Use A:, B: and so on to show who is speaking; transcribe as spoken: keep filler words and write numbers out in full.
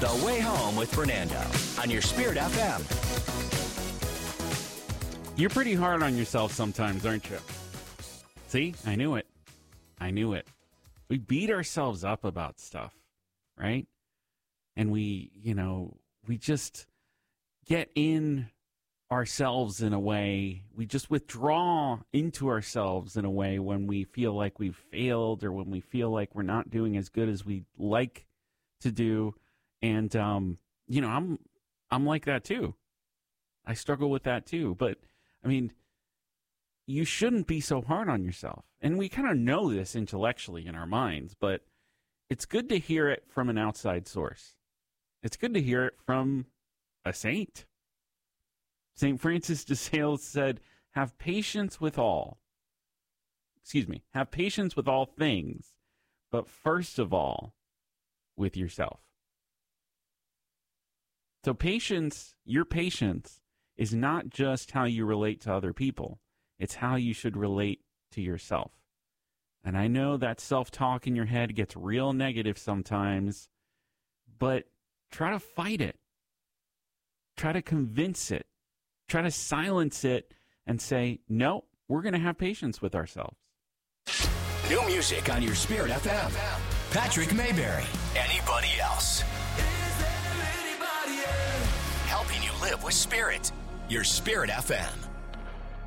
A: The Way Home with Fernando on your Spirit F M.
B: You're pretty hard on yourself sometimes, aren't you? See, I knew it. I knew it. We beat ourselves up about stuff, right? And we, you know, we just get in ourselves in a way. We just withdraw into ourselves in a way when we feel like we've failed or when we feel like we're not doing as good as we'd like to do. And, um, you know, I'm, I'm like that too. I struggle with that too. But I mean, you shouldn't be so hard on yourself. And we kind of know this intellectually in our minds, but it's good to hear it from an outside source. It's good to hear it from a saint. Saint Francis de Sales said, have patience with all. Excuse me, have patience with all things, but first of all, with yourself. So patience, your patience, is not just how you relate to other people. It's how you should relate to yourself. And I know that self-talk in your head gets real negative sometimes, but try to fight it. Try to convince it. Try to silence it and say, no, we're going to have patience with ourselves.
A: New music on your Spirit F M. Patrick Mayberry. Anybody else?
C: Is there anybody else?
A: Helping you live with spirit. Your Spirit F M.